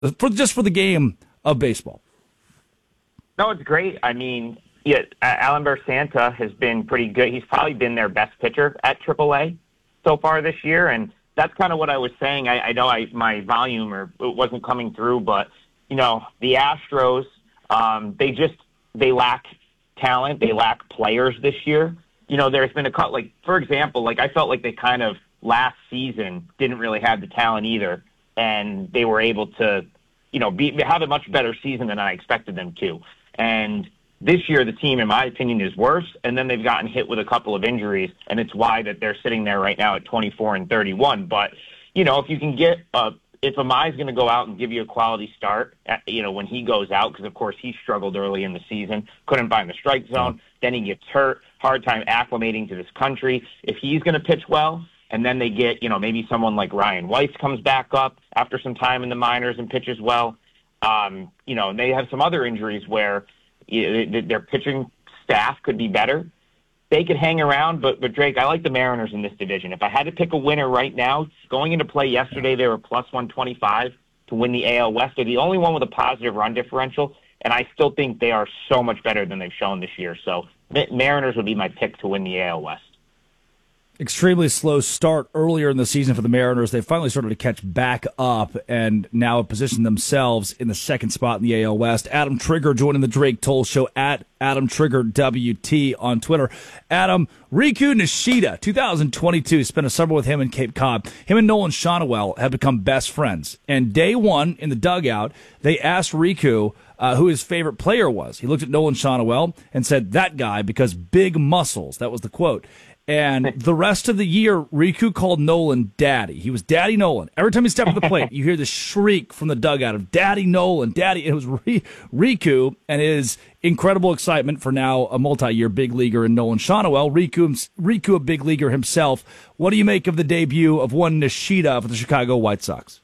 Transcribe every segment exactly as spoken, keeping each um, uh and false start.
for just for the game of baseball? No, it's great. I mean, yeah, Alan Bersanta has been pretty good. He's probably been their best pitcher at triple A so far this year, and that's kind of what I was saying. I, I know I, my volume or it wasn't coming through, but you know, the Astros, um, they just they lack talent. They lack players this year. You know, there's been a cut. Like for example, like I felt like they kind of last season didn't really have the talent either, and they were able to, you know, be, have a much better season than I expected them to. And this year, the team, in my opinion, is worse, and then they've gotten hit with a couple of injuries, and it's why that they're sitting there right now at twenty-four and thirty-one. But, you know, if you can get, uh, if Amai's going to go out and give you a quality start, at, you know, when he goes out, because, of course, he struggled early in the season, couldn't find the strike zone, then he gets hurt, hard time acclimating to this country. If he's going to pitch well, and then they get, you know, maybe someone like Ryan Weiss comes back up after some time in the minors and pitches well, um, you know, and they have some other injuries where their pitching staff could be better. They could hang around, but, but Drake, I like the Mariners in this division. If I had to pick a winner right now, going into play yesterday, they were plus one twenty-five to win the A L West. They're the only one with a positive run differential, and I still think they are so much better than they've shown this year. So Mariners would be my pick to win the A L West. Extremely slow start earlier in the season for the Mariners. They finally started to catch back up and now have positioned themselves in the second spot in the A L West. Adam Trigger joining the Drake Toll Show at Adam Trigger W T on Twitter. Adam, Riku Nishida, two thousand twenty-two, spent a summer with him in Cape Cod. Him and Nolan Shonowell have become best friends. And day one in the dugout, they asked Riku uh, who his favorite player was. He looked at Nolan Shonowell and said, "That guy, because big muscles." That was the quote. And the rest of the year, Riku called Nolan Daddy. He was Daddy Nolan. Every time he stepped to the plate, you hear the shriek from the dugout of Daddy Nolan, Daddy. It was Riku and his incredible excitement for now a multi-year big leaguer in Nolan Shonowell. Riku, Riku, a big leaguer himself. What do you make of the debut of one Nishida for the Chicago White Sox?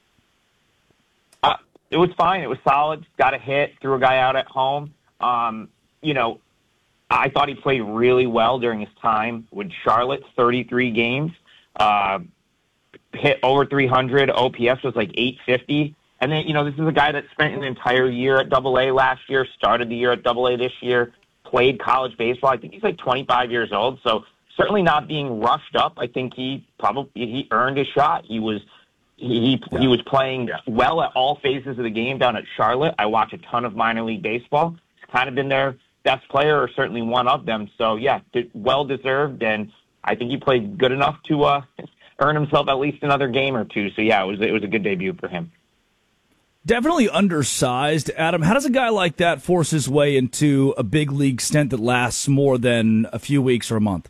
Uh, it was fine. It was solid. Got a hit, threw a guy out at home. Um, you know, I thought he played really well during his time with Charlotte, thirty-three games, uh, hit over three hundred, O P S was like eight fifty. And then, you know, this is a guy that spent an entire year at Double A last year, started the year at Double A this year, played college baseball. I think he's like twenty-five years old, so certainly not being rushed up. I think he probably he earned his shot. He was he yeah. he was playing well at all phases of the game down at Charlotte. I watch a ton of minor league baseball. He's kind of been there. Best player, or certainly one of them. So, yeah, well deserved, and I think he played good enough to uh, earn himself at least another game or two. So, yeah, it was it was a good debut for him. Definitely undersized. Adam, how does a guy like that force his way into a big league stint that lasts more than a few weeks or a month?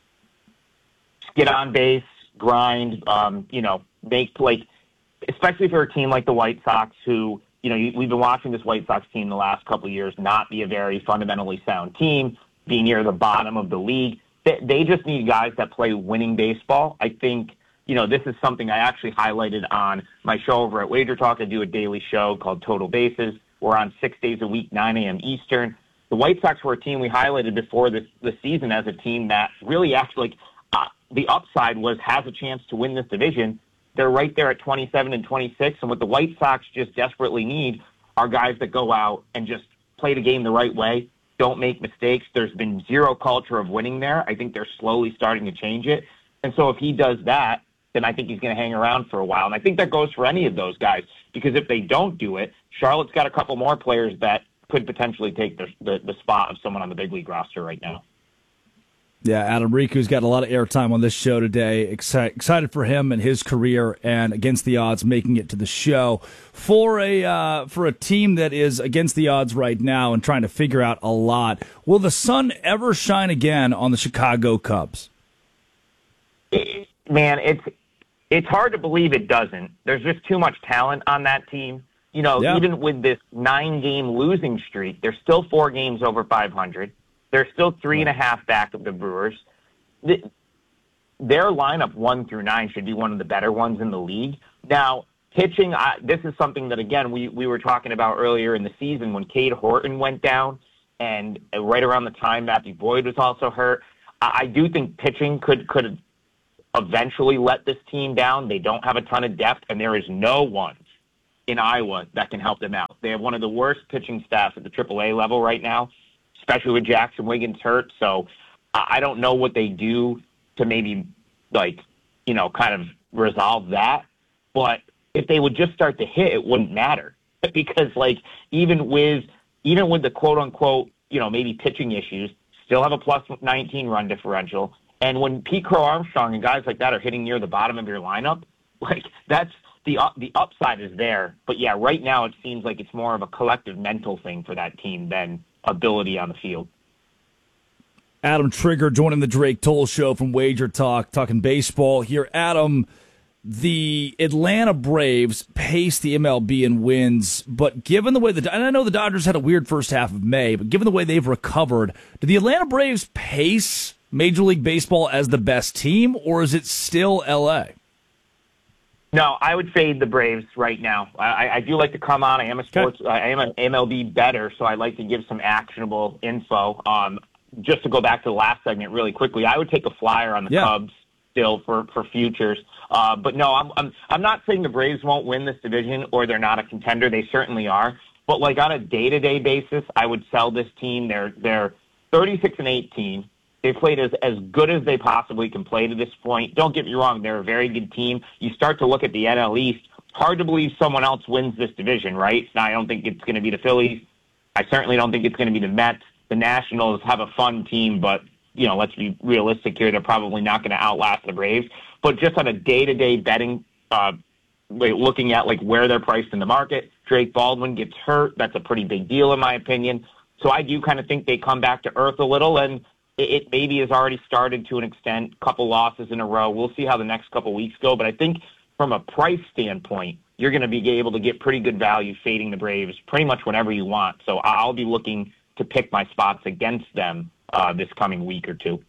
Get on base, grind, um, you know, make, like, especially for a team like the White Sox who, you know, we've been watching this White Sox team the last couple of years not be a very fundamentally sound team, be near the bottom of the league. They, they just need guys that play winning baseball. I think, you know, this is something I actually highlighted on my show over at Wager Talk. I do a daily show called Total Bases. We're on six days a week, nine a.m. Eastern. The White Sox were a team we highlighted before this, the season as a team that really actually, like, uh, the upside was has a chance to win this division. They're right there at twenty-seven and twenty-six, and what the White Sox just desperately need are guys that go out and just play the game the right way, don't make mistakes. There's been zero culture of winning there. I think they're slowly starting to change it. And so if he does that, then I think he's going to hang around for a while. And I think that goes for any of those guys, because if they don't do it, Charlotte's got a couple more players that could potentially take the, the, the spot of someone on the big league roster right now. Yeah, Adam Riku's got a lot of airtime on this show today. Exci- excited for him and his career, and against the odds making it to the show for a uh, for a team that is against the odds right now and trying to figure out a lot. Will the sun ever shine again on the Chicago Cubs? Man, it's it's hard to believe it doesn't. There's just too much talent on that team. You know, yeah. Even with this nine-game losing streak, they're still four games over five hundred. They're still three and a half back of the Brewers. The, their lineup one through nine should be one of the better ones in the league. Now, pitching, I, this is something that, again, we, we were talking about earlier in the season when Cade Horton went down, and right around the time Matthew Boyd was also hurt. I, I do think pitching could could eventually let this team down. They don't have a ton of depth, and there is no one in Iowa that can help them out. They have one of the worst pitching staffs at the triple A level right now, especially with Jackson Wiggins hurt. So I don't know what they do to maybe, like, you know, kind of resolve that. But if they would just start to hit, it wouldn't matter. Because, like, even with even with the quote-unquote, you know, maybe pitching issues, still have a plus nineteen run differential. And when Pete Crow Armstrong and guys like that are hitting near the bottom of your lineup, like, that's the uh, the upside is there. But, yeah, right now it seems like it's more of a collective mental thing for that team than ability on the field. Adam Trigger joining the Drake Toll Show from Wager Talk, talking baseball here. Adam, the Atlanta Braves pace the M L B in wins, but given the way the and I know the Dodgers had a weird first half of May, but given the way they've recovered, do the Atlanta Braves pace Major League Baseball as the best team, or is it still L A? No, I would fade the Braves right now. I, I do like to come on. I am a sports, okay. I am an M L B bettor, so I like to give some actionable info. Um, just to go back to the last segment really quickly, I would take a flyer on the yeah. Cubs still for, for futures. Uh, but no, I'm, I'm I'm not saying the Braves won't win this division or they're not a contender. They certainly are. But like on a day-to-day basis, I would sell this team. They're they're thirty-six and eighteen. They played as, as good as they possibly can play to this point. Don't get me wrong, they're a very good team. You start to look at the N L East, hard to believe someone else wins this division, right? Now, I don't think it's going to be the Phillies. I certainly don't think it's going to be the Mets. The Nationals have a fun team, but, you know, let's be realistic here. They're probably not going to outlast the Braves. But just on a day-to-day betting, uh, looking at, like, where they're priced in the market, Drake Baldwin gets hurt. That's a pretty big deal, in my opinion. So I do kind of think they come back to earth a little, and it maybe has already started to an extent, couple losses in a row. We'll see how the next couple weeks go. But I think from a price standpoint, you're going to be able to get pretty good value fading the Braves pretty much whenever you want. So I'll be looking to pick my spots against them uh, this coming week or two.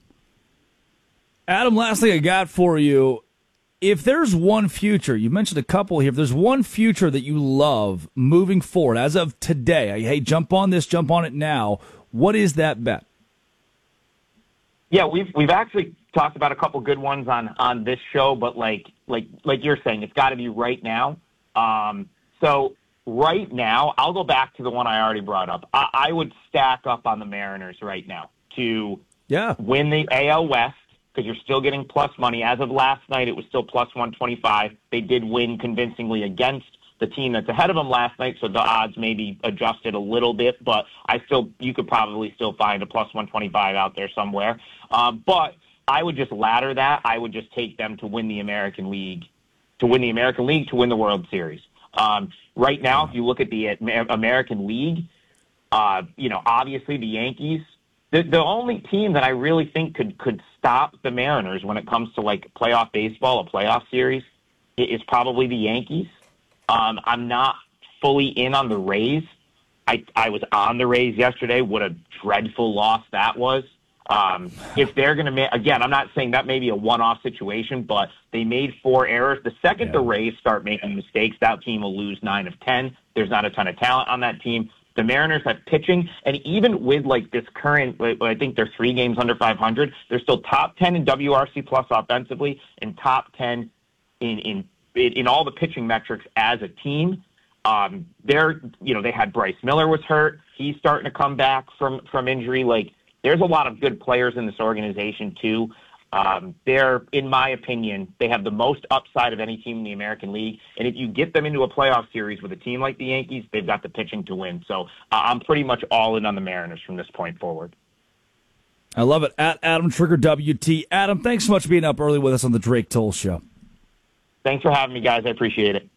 Adam, last thing I got for you. If there's one future, you mentioned a couple here, if there's one future that you love moving forward, as of today, hey, jump on this, jump on it now, what is that bet? Yeah, we've we've actually talked about a couple good ones on, on this show, but like like like you're saying, it's got to be right now. Um, so right now, I'll go back to the one I already brought up. I, I would stack up on the Mariners right now to yeah. win the A L West because you're still getting plus money. As of last night, it was still plus one twenty-five. They did win convincingly against the team that's ahead of them last night, so the odds maybe adjusted a little bit, but I still, you could probably still find a plus one twenty-five out there somewhere. Um, but I would just ladder that. I would just take them to win the American League, to win the American League, to win the World Series. Um, right now, if you look at the American League, uh, you know, obviously the Yankees, the, the only team that I really think could, could stop the Mariners when it comes to like playoff baseball, a playoff series, is probably the Yankees. Um, I'm not fully in on the Rays. I, I was on the Rays yesterday. What a dreadful loss that was. Um, if they're going to make, again, I'm not saying that may be a one-off situation, but they made four errors. The second yeah. the Rays start making mistakes, that team will lose nine of ten. There's not a ton of talent on that team. The Mariners have pitching, and even with like this current, I think they're three games under five hundred, they're still top ten in W R C plus offensively and top ten in, in, in all the pitching metrics as a team. Um, they're, you know, they had Bryce Miller was hurt. He's starting to come back from, from injury. Like, there's a lot of good players in this organization, too. Um, they're, in my opinion, they have the most upside of any team in the American League. And if you get them into a playoff series with a team like the Yankees, they've got the pitching to win. So uh, I'm pretty much all in on the Mariners from this point forward. I love it. At Adam Trigger W T. Adam, thanks so much for being up early with us on the Drake Toll Show. Thanks for having me, guys. I appreciate it.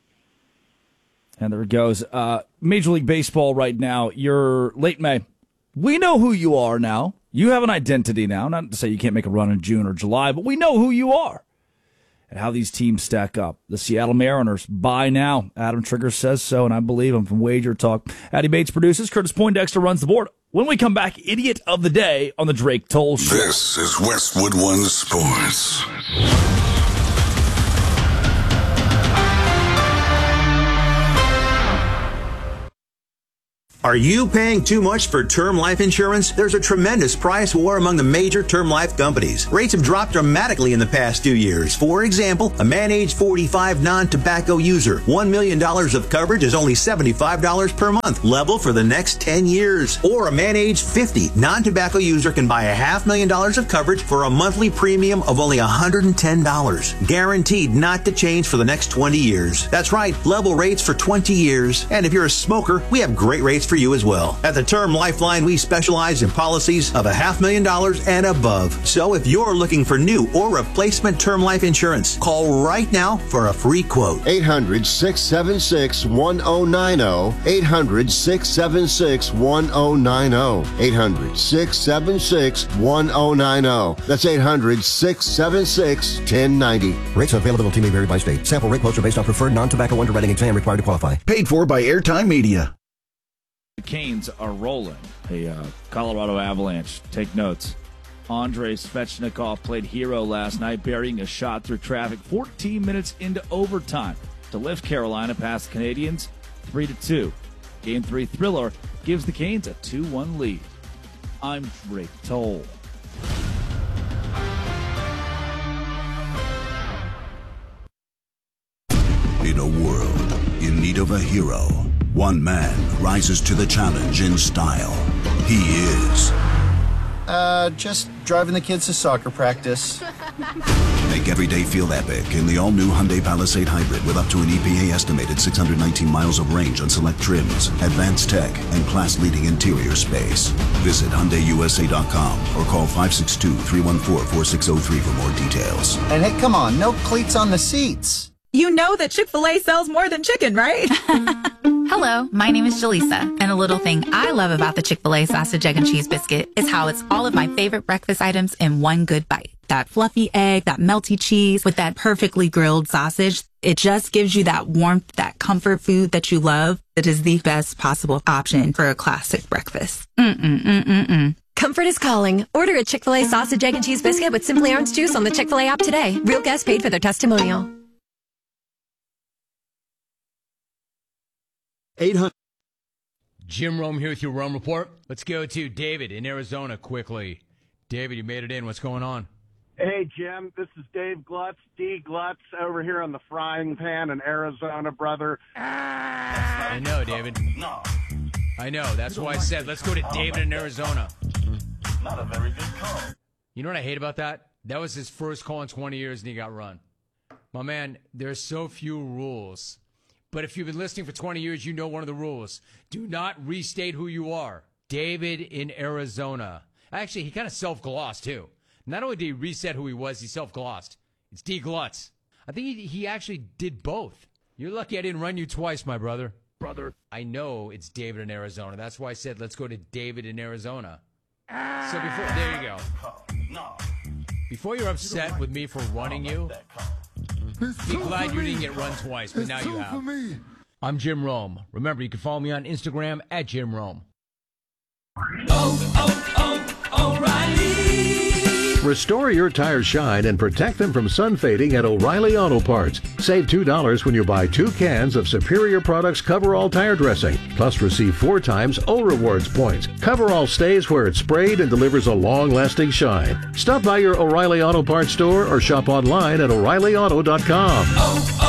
And there it goes. Uh, Major League Baseball right now, you're late May. We know who you are now. You have an identity now. Not to say you can't make a run in June or July, but we know who you are and how these teams stack up. The Seattle Mariners, buy now. Adam Trigger says so, and I believe him from Wager Talk. Addy Bates produces. Curtis Poindexter runs the board. When we come back, Idiot of the Day on the Drake Toll Show. This is Westwood One Sports. Are you paying too much for term life insurance? There's a tremendous price war among the major term life companies. Rates have dropped dramatically in the past two years. For example, a man age forty-five non-tobacco user, one million dollars of coverage is only seventy-five dollars per month, level for the next ten years. Or a man age fifty non-tobacco user can buy a half million dollars of coverage for a monthly premium of only one hundred ten dollars. Guaranteed not to change for the next twenty years. That's right, level rates for twenty years. And if you're a smoker, we have great rates for you as well. At the Term Lifeline, we specialize in policies of a half million dollars and above. So if you're looking for new or replacement term life insurance, call right now for a free quote. eight hundred, six seven six, one zero nine zero. eight hundred, six seven six, one zero nine zero. eight hundred, six seven six, one zero nine zero. That's eight hundred, six seven six, one zero nine zero. Rates and availability may vary by state. Sample rate quotes are based on preferred non-tobacco underwriting exam required to qualify. Paid for by Airtime Media. The Canes are rolling. A uh, Colorado Avalanche. Take notes. Andrei Svechnikov played hero last night, burying a shot through traffic fourteen minutes into overtime to lift Carolina past the Canadiens three to two. Game three thriller gives the Canes a two one lead. I'm Drake Toll. In a world in need of a hero, one man rises to the challenge in style. He is... Uh, just driving the kids to soccer practice. Make every day feel epic in the all-new Hyundai Palisade Hybrid with up to an E P A-estimated six hundred nineteen miles of range on select trims, advanced tech, and class-leading interior space. Visit Hyundai U S A dot com or call five six two, three one four, four six zero three for more details. And hey, come on, no cleats on the seats. You know that Chick-fil-A sells more than chicken, right? Hello, my name is Jaleesa, and a little thing I love about the Chick-fil-A sausage, egg, and cheese biscuit is how it's all of my favorite breakfast items in one good bite. That fluffy egg, that melty cheese with that perfectly grilled sausage. It just gives you that warmth, that comfort food that you love. It is the best possible option for a classic breakfast. Mm-mm-mm-mm-mm. Comfort is calling. Order a Chick-fil-A sausage, egg, and cheese biscuit with Simply Orange Juice on the Chick-fil-A app today. Real guests paid for their testimonial. eight hundred. Jim Rome here with your Rome Report. Let's go to David in Arizona quickly. David, you made it in. What's going on? Hey, Jim. This is Dave Glutz, D. Glutz, over here on the frying pan in Arizona, brother. I know, David. No. I know. That's why I said let's go to David in Arizona. Not a very good call. You know what I hate about that? That was his first call in twenty years, and he got run. My man, there's so few rules. But if you've been listening for twenty years, you know one of the rules. Do not restate who you are. David in Arizona. Actually, he kind of self-glossed, too. Not only did he reset who he was, he self-glossed. It's D. Glutz. I think he, he actually did both. You're lucky I didn't run you twice, my brother. Brother. I know it's David in Arizona. That's why I said let's go to David in Arizona. So before, there you go. Before you're upset with me for running you, be glad you didn't get run twice, but now you have. I'm Jim Rome. Remember, you can follow me on Instagram at Jim Rome. Oh, oh, oh, O'Reilly. Restore your tires shine and protect them from sun fading at O'Reilly Auto Parts. Save two dollars when you buy two cans of Superior Products Coverall Tire Dressing. Plus receive four times O Rewards points. Coverall stays where it's sprayed and delivers a long-lasting shine. Stop by your O'Reilly Auto Parts store or shop online at O'Reilly Auto dot com. Oh, oh.